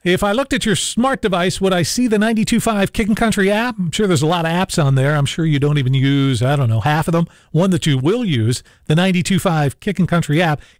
If I looked at your smart device, would I see the 92.5 Kickin' Country app? I'm sure there's a lot of apps on there. I'm sure you don't even use, I don't know, half of them. One that you will use, the 92.5 Kickin' Country app.